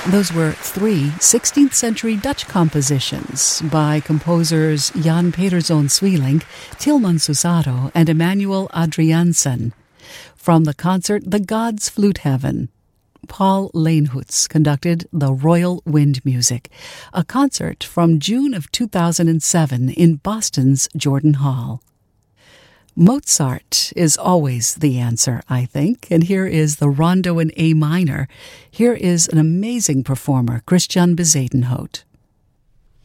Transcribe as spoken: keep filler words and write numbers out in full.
Those were three sixteenth century Dutch compositions by composers Jan Pederzoon Sweelinck, Tilman Susato, and Emmanuel Adriaansen. From the concert The Gods Flute Heaven, Paul Leenhoots conducted the Royal Wind Music, a concert from June of two thousand seven in Boston's Jordan Hall. Mozart is always the answer, I think, and here is the Rondo in A minor. Here is an amazing performer, Christian Bezuidenhout.